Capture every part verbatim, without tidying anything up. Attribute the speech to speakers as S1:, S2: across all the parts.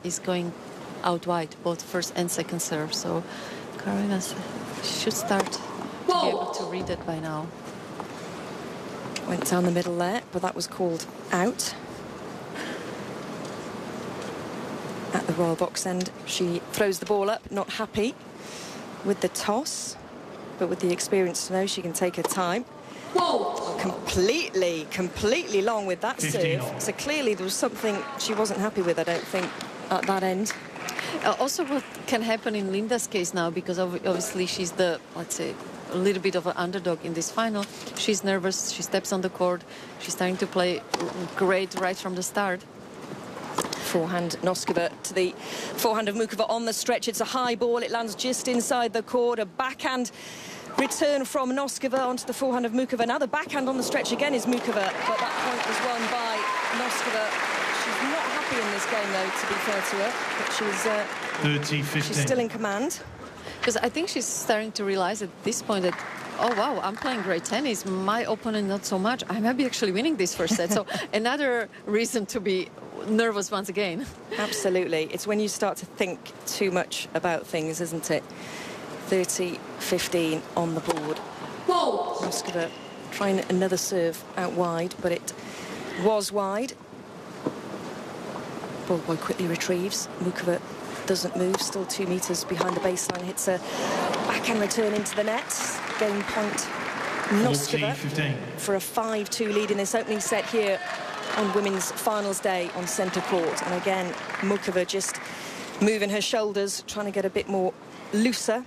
S1: is going out wide, both first and second serve. So Carolina should start to be able to read it by now.
S2: Went down the middle there, but that was called out. At the Royal box end, she throws the ball up, not happy with the toss, but with the experience to know she can take her time. Whoa. Completely, completely long with that serve. So clearly there was something she wasn't happy with, I don't think, at that end.
S1: Uh, also, what can happen in Linda's case now, because of, obviously she's the, let's say, a little bit of an underdog in this final. She's nervous, she steps on the court, she's starting to play great right from the start.
S2: Forehand Noskova to the forehand of Muchova on the stretch. It's a high ball, it lands just inside the court. A backhand return from Noskova onto the forehand of Muchova. Now the backhand on the stretch again is Muchova, but that point was won by Noskova. She's not happy in this game, though, to be fair to her, but she's, uh,
S3: thirty fifteen.
S2: She's still in command.
S1: Because I think she's starting to realize at this point that, oh, wow, I'm playing great tennis. My opponent, not so much. I might be actually winning this first set. So another reason to be nervous once again.
S2: Absolutely. It's when you start to think too much about things, isn't it? thirty fifteen on the board. Whoa! Noskova trying another serve out wide, but it was wide. Ball boy quickly retrieves. Muchova doesn't move, still two metres behind the baseline. Hits a backhand return into the net. Game point Noskova for a five two lead in this opening set here on women's finals day on centre court. And again, Muchova just moving her shoulders, trying to get a bit more looser.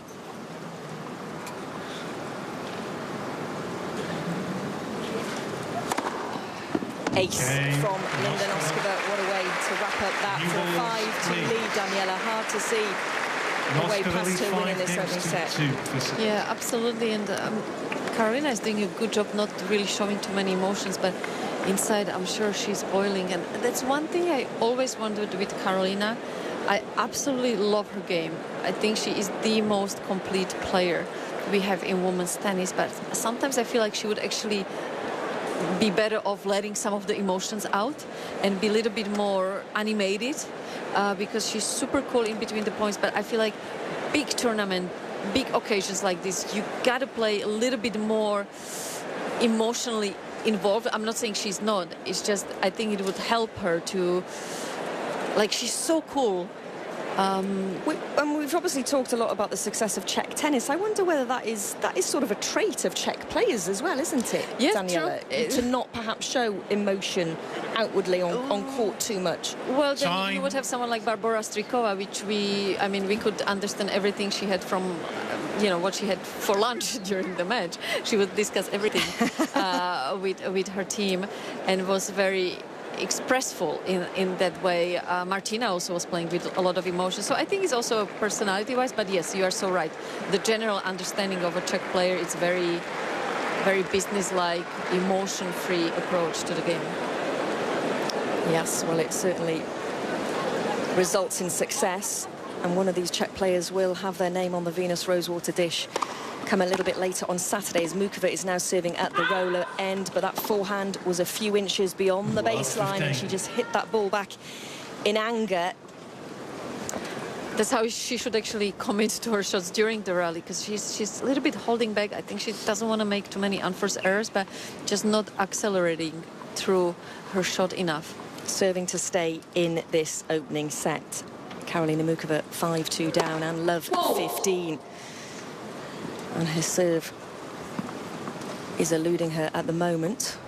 S2: Ace okay. from Linda Noskova. What a way to wrap up that for a five two lead, Daniela. Hard to see the way past her winning this opening set.
S1: Yeah, absolutely. And um, Carolina is doing a good job not really showing too many emotions, but inside I'm sure she's boiling. And that's one thing I always wondered with Carolina. I absolutely love her game. I think she is the most complete player we have in women's tennis, but sometimes I feel like she would actually be better off letting some of the emotions out and be a little bit more animated, uh, because she's super cool in between the points. But I feel like big tournament, big occasions like this, you gotta play a little bit more emotionally involved. I'm not saying she's not, it's just I think it would help her to, like, she's so cool. Um,
S2: we, and we've obviously talked a lot about the success of Czech tennis. I wonder whether that is that is sort of a trait of Czech players as well, isn't it,
S1: yeah,
S2: Daniela?
S1: True.
S2: To not perhaps show emotion outwardly on, on court too much.
S1: Well, then Time. you would have someone like Barbora Strykova, which we, I mean, we could understand everything she had from, you know, what she had for lunch during the match. She would discuss everything uh, with with her team, and was very expressful in in that way. uh, Martina also was playing with a lot of emotion, so I think it's also personality wise, but yes, you are so right. The general understanding of a Czech player is very very business-like, emotion-free approach to the game.
S2: Yes, well, it certainly results in success, and one of these Czech players will have their name on the Venus Rosewater dish come a little bit later on Saturday, as Muchova is now serving at the roller end, but that forehand was a few inches beyond the baseline, and she just hit that ball back in anger.
S1: That's how she should actually commit to her shots during the rally, because she's she's a little bit holding back. I think she doesn't want to make too many unforced errors, but just not accelerating through her shot enough.
S2: Serving to stay in this opening set. Karolina Muchova five two down, and Love fifteen. And her serve is eluding her at the moment.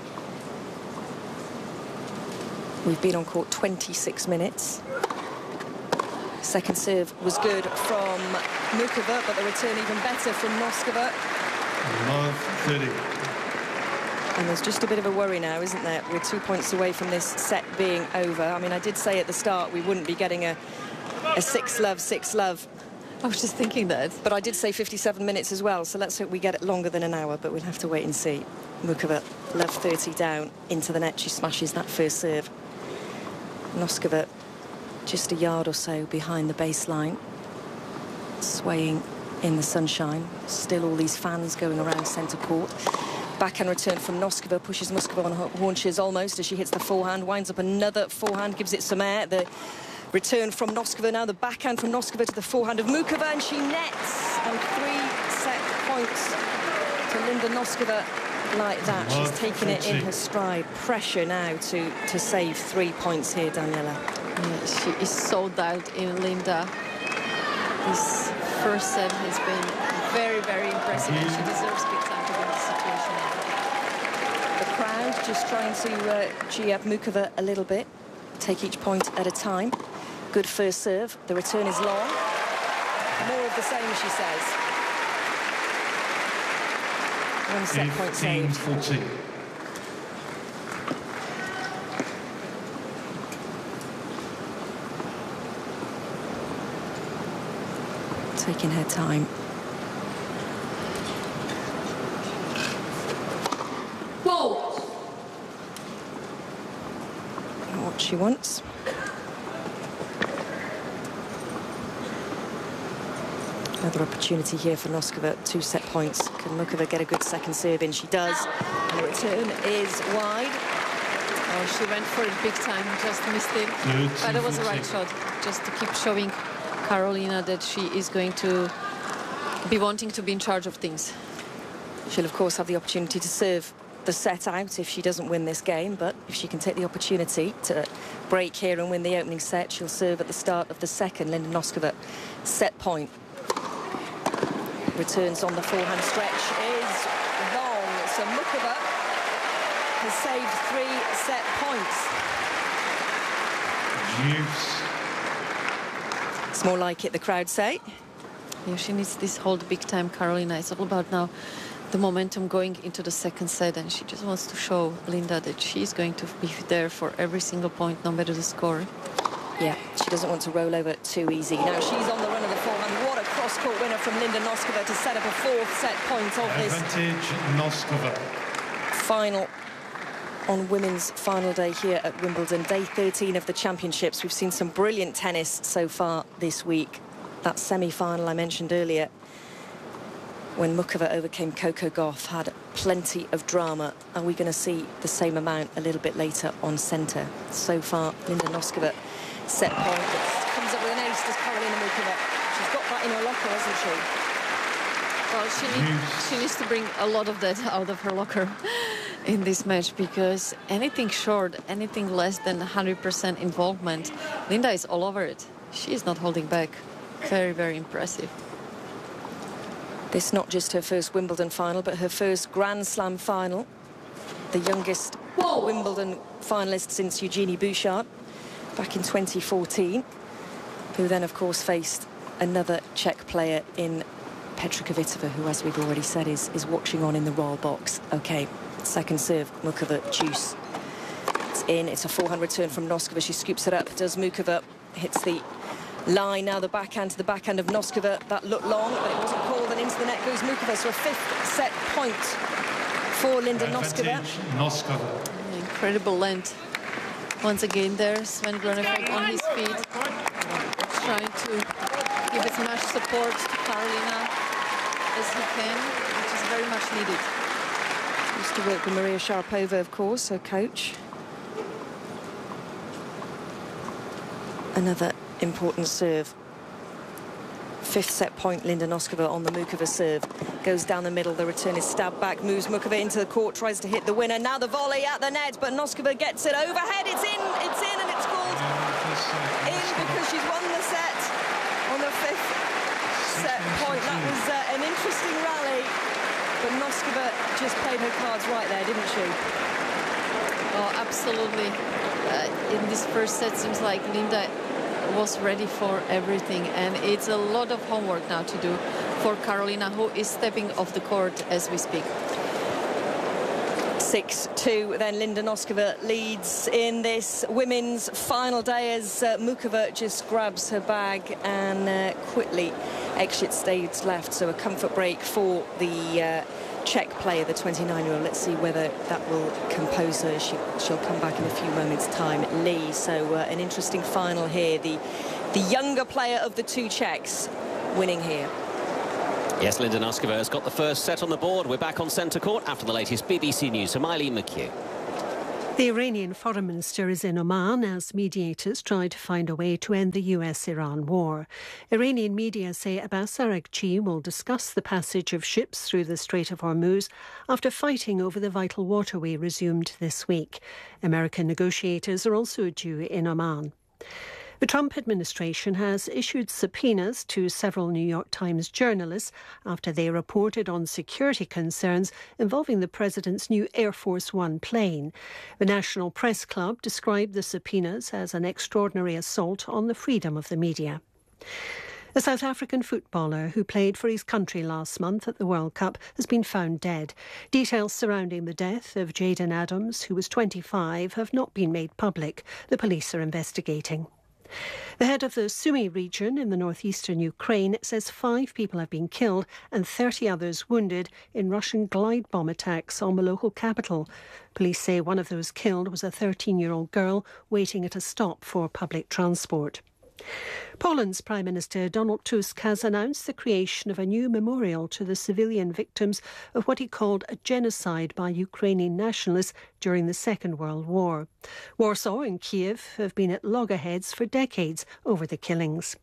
S2: We've been on court twenty-six minutes. Second serve was good from Muchova, but the return even better from Noskova.
S3: Love thirty.
S2: And there's just a bit of a worry now, isn't there? We're two points away from this set being over. I mean, I did say at the start we wouldn't be getting a, a six-love, six-love.
S1: I was just thinking that.
S2: But I did say fifty-seven minutes as well, so let's hope we get it longer than an hour, but we'll have to wait and see. Muchova, Love thirty down into the net. She smashes that first serve. Noskova just a yard or so behind the baseline, swaying in the sunshine. Still all these fans going around centre court. Backhand return from Noskova, pushes Muchova on her haunches almost as she hits the forehand, winds up another forehand, gives it some air. The return from Noskova. Now the backhand from Noskova to the forehand of Muchova, and she nets. And three set points to Linda Noskova like that. She's taken it in her stride. Pressure now to, to save three points here, Daniela.
S1: Yeah, she is so dialed in, Linda. This first set has been very, very impressive, and she deserves big time to win this situation.
S2: The crowd just trying to uh, gee up Muchova a little bit. Take each point at a time. Good first serve. The return is long. More of the same, she says. One set point saved.
S3: fourteen.
S2: Taking her time.
S1: Whoa!
S2: What she wants. Another opportunity here for Noskova. Two set points. Can Muchova get a good second serve in? She does. And the return is wide.
S1: Oh, she went for it big time, just missed it. But it was the right shot, just to keep showing Karolina that she is going to be wanting to be in charge of things.
S2: She'll, of course, have the opportunity to serve the set out if she doesn't win this game, but if she can take the opportunity to break here and win the opening set, she'll serve at the start of the second. Linda Noskova, set point. Returns on the forehand stretch is long, so Muchova has saved three set points.
S3: Juice.
S2: It's more like it, the crowd say.
S1: Yeah, she needs this hold big time, Karolina. It's all about now the momentum going into the second set, and she just wants to show Linda that she's going to be there for every single point, no matter the score.
S2: Yeah, she doesn't want to roll over too easy. Now she's on the run of the forehand. What a cross-court winner from Linda Noskova to set up a fourth set point of this
S3: Advantage Noskova.
S2: final on women's final day here at Wimbledon. Day thirteen of the championships. We've seen some brilliant tennis so far this week. That semi-final I mentioned earlier, when Muchova overcame Coco Gauff, had plenty of drama. Are we going to see the same amount a little bit later on centre? So far, Linda Noskova set point that comes up with an ace, does Karolina Muchova. She's got that in her locker, hasn't she?
S1: Well, she, need, she needs to bring a lot of that out of her locker in this match, because anything short, anything less than one hundred percent involvement, Linda is all over it. She is not holding back. Very, very impressive.
S2: This not just her first Wimbledon final, but her first Grand Slam final. The youngest Whoa. Wimbledon finalist since Eugenie Bouchard back in twenty fourteen, who then, of course, faced another Czech player in Petra Kvitova, who, as we've already said, is, is watching on in the royal box. OK, second serve, Muchova, juice. It's in, it's a forehand return from Noskova. She scoops it up, does Muchova, hits the line. Now the backhand to the backhand of Noskova. That looked long, but it wasn't called, and into the net goes Muchova. So a fifth set point for Linda Noskova.
S3: Noskova.
S1: Incredible length. Once again there, Sven Grönefeld on his feet, trying to give as much support to Karolina as he can, which is very much needed.
S2: Used to work with Maria Sharapova, of course, her coach. Another important serve. Fifth set point, Linda Noskova on the Muchova serve. Goes down the middle, the return is stabbed back, moves Muchova into the court, tries to hit the winner. Now the volley at the net, but Noskova gets it overhead. It's in, it's in, and it's called in because she's won the set on the fifth set point. That was uh, an interesting rally, but Noskova just played her cards right there, didn't she?
S1: Oh, absolutely. Uh, in this first set, seems like Linda was ready for everything, and it's a lot of homework now to do for Karolina, who is stepping off the court as we speak.
S2: six two, then Linda Noskova leads in this women's final day as uh, Muchova just grabs her bag and uh, quickly exits stage left. So a comfort break for the uh, Czech player, the twenty-nine-year-old. Let's see whether that will compose her. She, she'll come back in a few moments' time. Lee, so uh, an interesting final here. The, the younger player of the two Czechs winning here.
S4: Yes, Linda Noskova has got the first set on the board. We're back on centre court after the latest B B C News. So, Eileen McHugh.
S5: The Iranian foreign minister is in Oman as mediators try to find a way to end the U S Iran war. Iranian media say Abbas Araghchi will discuss the passage of ships through the Strait of Hormuz after fighting over the vital waterway resumed this week. American negotiators are also due in Oman. The Trump administration has issued subpoenas to several New York Times journalists after they reported on security concerns involving the president's new Air Force One plane. The National Press Club described the subpoenas as an extraordinary assault on the freedom of the media. A South African footballer who played for his country last month at the World Cup has been found dead. Details surrounding the death of Jayden Adams, who was twenty-five, have not been made public. The police are investigating. The head of the Sumy region in the northeastern Ukraine says five people have been killed and thirty others wounded in Russian glide bomb attacks on the local capital. Police say one of those killed was a thirteen-year-old girl waiting at a stop for public transport. Poland's Prime Minister Donald Tusk has announced the creation of a new memorial to the civilian victims of what he called a genocide by Ukrainian nationalists during the Second World War. Warsaw and Kiev have been at loggerheads for decades over the killings.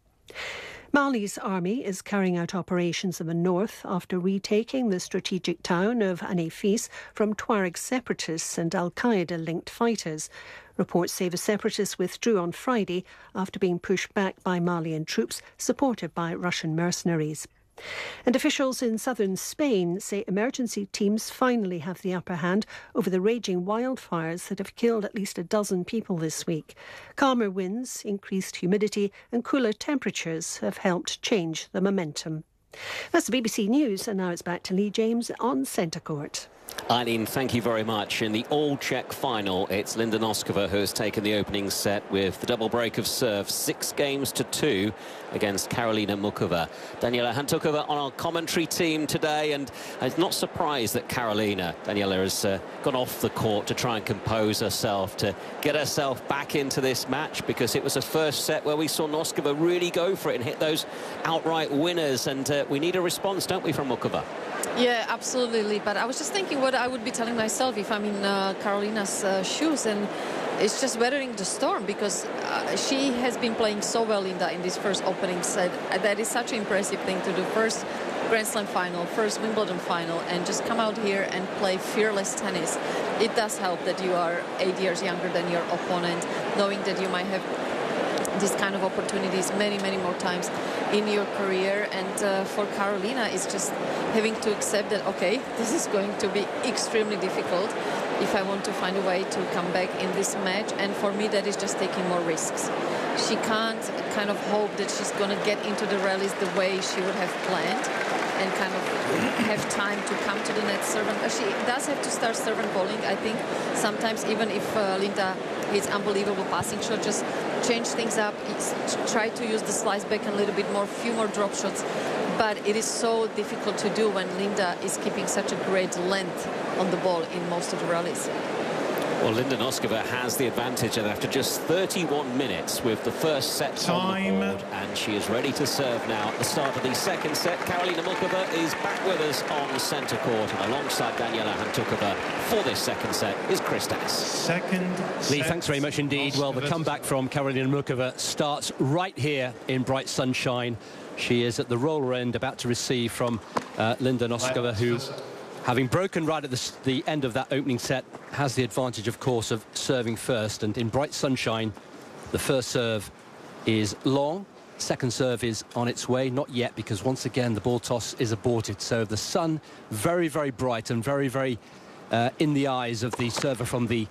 S5: Mali's army is carrying out operations in the north after retaking the strategic town of Anefis from Tuareg separatists and Al-Qaeda-linked fighters. Reports say the separatists withdrew on Friday after being pushed back by Malian troops supported by Russian mercenaries. And officials in southern Spain say emergency teams finally have the upper hand over the raging wildfires that have killed at least a dozen people this week. Calmer winds, increased humidity and cooler temperatures have helped change the momentum. That's the B B C News, and now it's back to Lee James on Centre Court.
S4: Eileen, thank you very much. In the all-Czech final, it's Linda Noskova who has taken the opening set with the double break of serve, six games to two against Karolina Muchova. Daniela Hantuchova on our commentary team today, and I'm not surprised that Karolina, Daniela, has uh, gone off the court to try and compose herself, to get herself back into this match, because it was a first set where we saw Noskova really go for it and hit those outright winners, and uh, we need a response, don't we, from Muchova?
S1: Yeah, absolutely. But I was just thinking what I would be telling myself if I'm in uh, Karolina's uh, shoes, and it's just weathering the storm, because uh, she has been playing so well in, the, in this first opening set. That is such an impressive thing to do. First Grand Slam final, first Wimbledon final, and just come out here and play fearless tennis. It does help that you are eight years younger than your opponent, knowing that you might have these kind of opportunities many, many more times in your career. And uh, for Karolina, it's just having to accept that, okay, this is going to be extremely difficult if I want to find a way to come back in this match. And for me, that is just taking more risks. She can't kind of hope that she's going to get into the rallies the way she would have planned and kind of have time to come to the net serve. And she does have to start serve and bowling, I think. Sometimes even if uh, Linda hits unbelievable passing shot, just change things up, try to use the slice back a little bit more, few more drop shots. But it is so difficult to do when Linda is keeping such a great length on the ball in most of the rallies.
S4: Well, Linda Noskova has the advantage, and after just thirty-one minutes with the first set
S3: Time.
S4: on the board, and she is ready to serve now at the start of the second set. Karolina Muchova is back with us on centre court, and alongside Daniela Hantuchova for this second set is Chris Dennis.
S3: Second
S6: Lee,
S3: set,
S6: thanks very much indeed. Well, the comeback from Karolina Muchova starts right here in bright sunshine. She is at the roller end, about to receive from uh, Linda Noskova, who, having broken right at the, the end of that opening set, has the advantage, of course, of serving first. And in bright sunshine, the first serve is long. Second serve is on its way. Not yet, because once again, the ball toss is aborted. So the sun very, very bright and very, very uh, in the eyes of the server from the,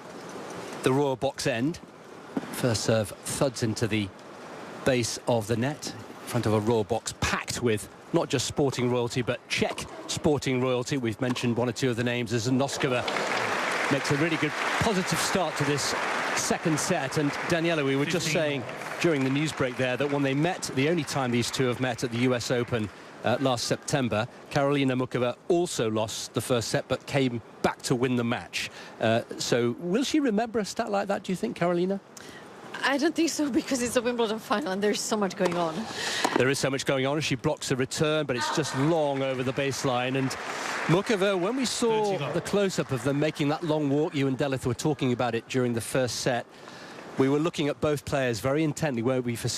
S6: the Royal box end. First serve thuds into the base of the net in front of a Royal box packed with not just sporting royalty, but Czech sporting royalty. We've mentioned one or two of the names as Noskova makes a really good positive start to this second set. And Daniela, we were just saying during the news break there that when they met, the only time these two have met at the U S Open uh, last September, Karolina Muchova also lost the first set but came back to win the match. Uh, so will she remember a stat like that, do you think, Karolina?
S1: I don't think so, because it's a Wimbledon final and there's so much going on.
S6: There is so much going on. She blocks a return, but it's just long over the baseline. And Muchova, when we saw the close-up of them making that long walk, you and Delith were talking about it during the first set, we were looking at both players very intently, weren't we, for